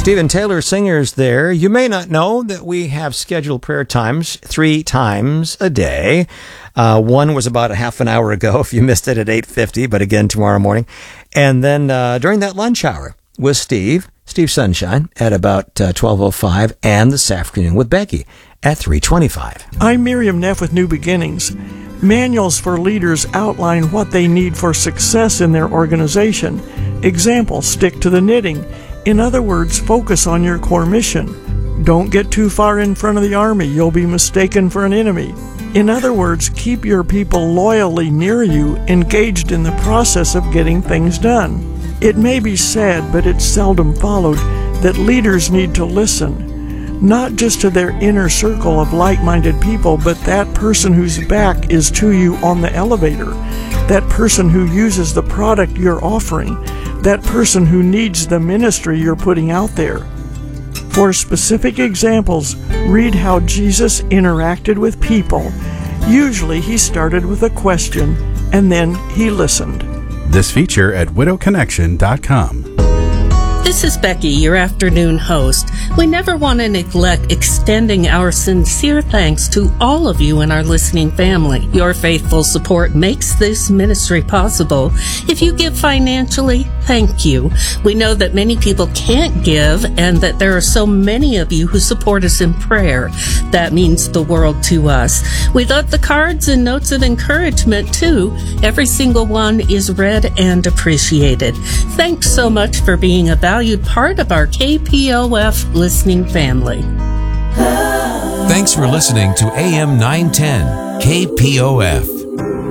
Stephen Taylor Singers there. You may not know that we have scheduled prayer times 3 times a day. One was about a half an hour ago if you missed it at 8:50, but again tomorrow morning. And then during that lunch hour with Steve Sunshine at about 12:05, and this afternoon with Becky at 3:25. I'm Miriam Neff with New Beginnings. Manuals for leaders outline what they need for success in their organization. Example, stick to the knitting. In other words, focus on your core mission. Don't get too far in front of the army. You'll be mistaken for an enemy. In other words, keep your people loyally near you, engaged in the process of getting things done. It may be said, but it's seldom followed, that leaders need to listen, not just to their inner circle of like-minded people, but that person whose back is to you on the elevator, that person who uses the product you're offering, that person who needs the ministry you're putting out there. For specific examples, read how Jesus interacted with people. Usually he started with a question, and then he listened. This feature at widowconnection.com. This is Becky, your afternoon host. We never want to neglect extending our sincere thanks to all of you in our listening family. Your faithful support makes this ministry possible. If you give financially, thank you. We know that many people can't give, and that there are so many of you who support us in prayer. That means the world to us. We love the cards and notes of encouragement too. Every single one is read and appreciated. Thanks so much for being a valued part of our KPOF listening family. Thanks for listening to AM 910 KPOF.